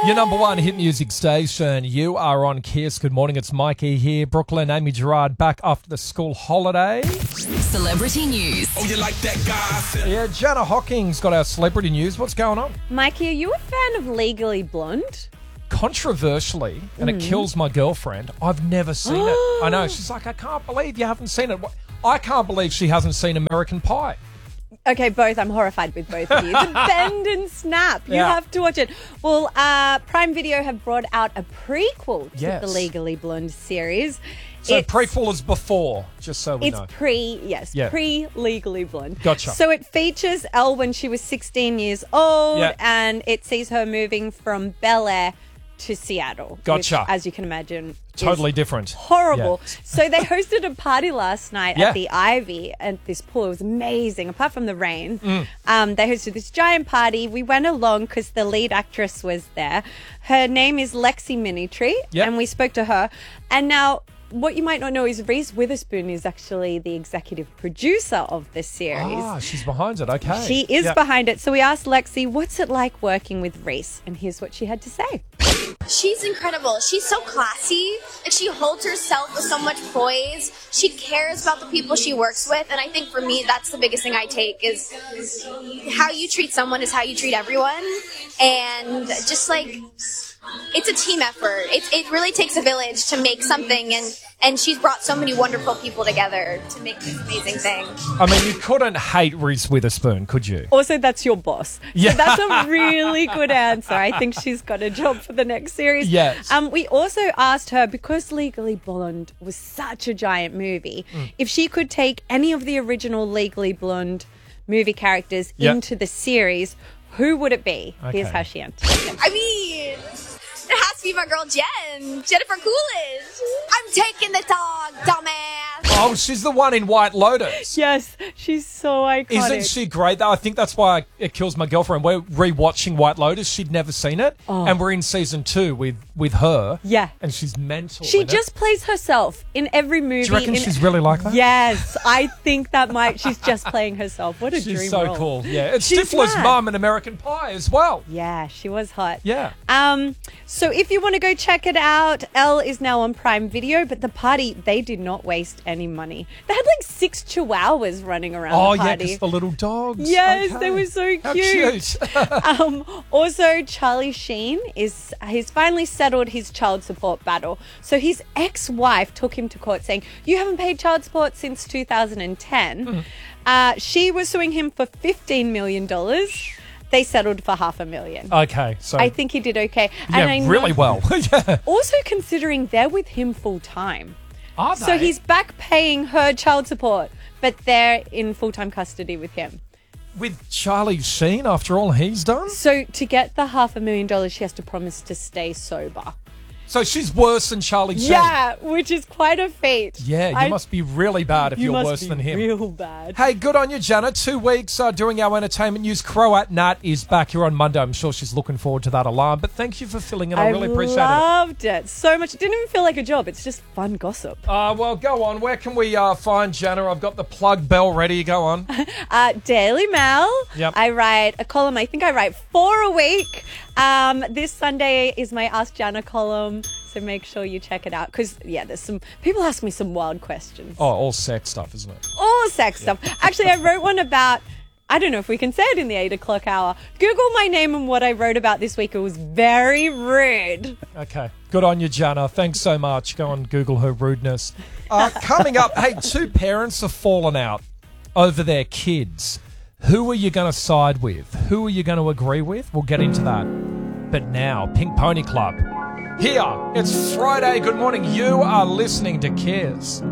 Your number one hit music station. You are on Kiss. Good morning. It's Mikey here. Brooklyn, Amy Gerard back after the school holiday. Celebrity news. Oh, you like that guy? Yeah, Jana Hocking's got our celebrity news. What's going on? Mikey, are you a fan of Legally Blonde? Controversially, and it kills my girlfriend, I've never seen it. I know. She's like, I can't believe you haven't seen it. I can't believe she hasn't seen American Pie. Okay, both. I'm horrified with both of you. The bend and snap. You Yeah. have to watch it. Well, Prime Video have brought out a prequel to Yes. the Legally Blonde series. So It's- prequel is before, just so we It's know. pre Legally Blonde. Gotcha. So it features Elle when she was 16 years old, Yeah. and it sees her moving from Bel Air to Seattle. Gotcha. Which, as you can imagine, Totally is different. horrible. Yeah. So they hosted a party last night Yeah. at the Ivy at this pool. It was amazing, apart from the rain. Mm. They hosted this giant party. We went along because the lead actress was there. Her name is Lexi Minitree, Yep. and we spoke to her. And now, what you might not know is Reese Witherspoon is actually the executive producer of this series. Ah, she's behind it. Okay. She is Yeah. behind it. So we asked Lexi, what's it like working with Reese? And here's what she had to say. She's incredible. She's so classy. Like, she holds herself with so much poise. She cares about the people she works with, and I think for me that's the biggest thing I take is how you treat someone is how you treat everyone. And just like it's a team effort. It really takes a village to make something, and she's brought so many wonderful people together to make this amazing thing. I mean, you couldn't hate Reese Witherspoon, could you? Also, that's your boss. Yeah. So that's a really good answer. I think she's got a job for the next series. Yes. We also asked her, because Legally Blonde was such a giant movie, if she could take any of the original Legally Blonde movie characters Yep. into the series, who would it be? Here's Okay. how she answered. I mean, it has to be my girl Jennifer Coolidge. I'm taking the dog, dumbass. Oh, she's the one in White Lotus. Yes, she's so iconic. Isn't she great, though? I think that's why it kills my girlfriend. We're rewatching White Lotus. She'd never seen it. And we're in season 2 with her. Yeah. And she's mental. She in it. just plays herself in every movie. Do you reckon she's really like that? Yes, I think that she's just playing herself. What a She's dream so role. cool. Yeah. It's She's Stifler's mad. mum in American Pie as well. Yeah, she was hot. Yeah. So if you want to go check it out, Elle is now on Prime Video, but the party, they did not waste any money. They had like 6 chihuahuas running around Oh, the yeah, party. because the little dogs. Yes, Okay. they were so How cute. cute. Also, Charlie Sheen he's finally settled his child support battle. So his ex-wife took him to court saying, you haven't paid child support since 2010. She was suing him for $15 million. They settled for $500,000. Okay. So, I think he did okay. yeah, And I know- really well. Yeah. Also considering they're with him full time. Are So they? he's back paying her child support, but they're in full-time custody with him. With Charlie Sheen after all he's done? So to get the $500,000, she has to promise to stay sober. So she's worse than Charlie Sheen. Yeah, which is quite a feat. Yeah, you must be really bad if you you're must worse be than him. real bad. Hey, good on you, Jana. 2 weeks doing our entertainment news. Croat Nat is back here on Monday. I'm sure she's looking forward to that alarm. But thank you for filling in. I really appreciate it. loved it so much. It didn't even feel like a job. It's just fun gossip. Well, go on. Where can we find Jana? I've got the plug bell ready. Go on. Daily Mail. Yep. I write a column. I think I write 4 a week. This Sunday is my Ask Jana column. So make sure you check it out. Because, yeah, there's some people ask me some wild questions. Oh, all sex stuff, isn't it? All sex stuff. Actually, I wrote one about, I don't know if we can say it in the 8 o'clock hour. Google my name and what I wrote about this week. It was very rude. Okay. Good on you, Jana. Thanks so much. Go and Google her rudeness. Coming up, hey, 2 parents have fallen out over their kids. Who are you going to side with? Who are you going to agree with? We'll get into that. But now, Pink Pony Club. Here, it's Friday. Good morning. You are listening to Kiss.